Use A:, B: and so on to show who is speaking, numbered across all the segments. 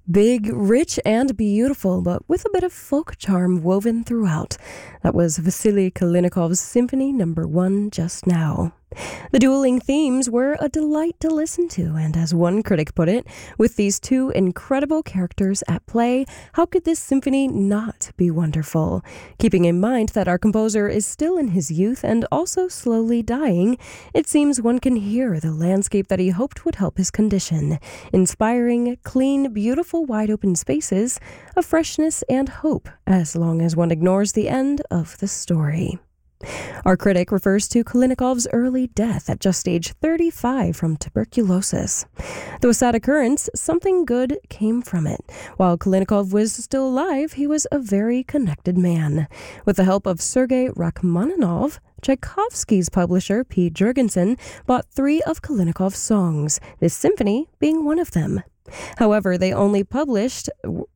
A: Big, rich, and beautiful, but with a bit of folk charm woven throughout. That was Vasily Kalinikov's Symphony No. 1 just now. The dueling themes were a delight to listen to, and as one critic put it, with these two incredible characters at play, how could this symphony not be wonderful? Keeping in mind that our composer is still in his youth and also slowly dying, it seems one can hear the landscape that he hoped would help his condition, inspiring clean, beautiful, wide-open spaces, a freshness and hope, as long as one ignores the end of the story. Our critic refers to Kalinikov's early death at just age 35 from tuberculosis. Though a sad occurrence, something good came from it. While Kalinikov was still alive, he was a very connected man. With the help of Sergei Rachmaninoff, Tchaikovsky's publisher, P. Jurgensen, bought 3 of Kalinikov's songs, this symphony being one of them. However, they were only published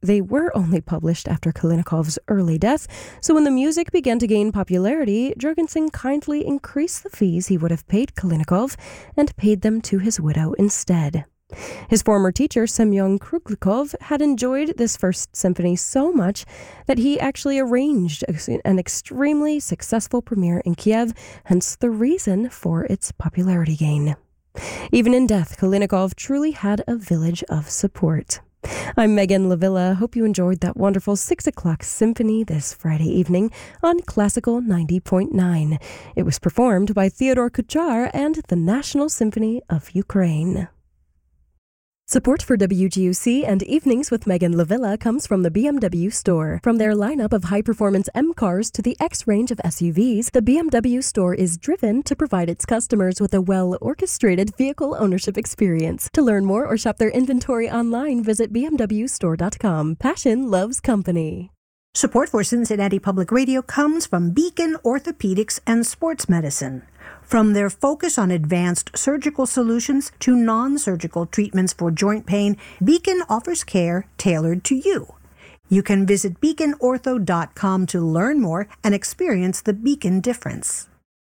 A: after Kalinikov's early death, so when the music began to gain popularity, Jurgensen kindly increased the fees he would have paid Kalinikov and paid them to his widow instead. His former teacher, Semyon Kruglikov, had enjoyed this first symphony so much that he actually arranged an extremely successful premiere in Kiev, hence the reason for its popularity gain. Even in death, Kalinikov truly had a village of support. I'm Megan Lavilla. Hope you enjoyed that wonderful 6 o'clock symphony this Friday evening on Classical 90.9. It was performed by Theodore Kuchar and the National Symphony of Ukraine. Support for WGUC and Evenings with Megan Lavilla comes from the BMW Store. From their lineup of high-performance M cars to the X range of SUVs, the BMW Store is driven to provide its customers with a well-orchestrated vehicle ownership experience. To learn more or shop their inventory online, visit bmwstore.com. Passion loves company.
B: Support for Cincinnati Public Radio comes from Beacon Orthopedics and Sports Medicine. From their focus on advanced surgical solutions to non-surgical treatments for joint pain, Beacon offers care tailored to you. You can visit beaconortho.com to learn more and experience the Beacon difference.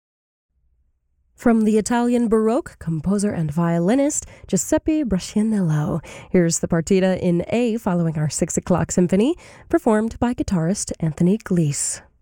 A: From the Italian Baroque composer and violinist Giuseppe Braccianello, here's the partita in A following our 6 o'clock symphony, performed by guitarist Anthony Glees.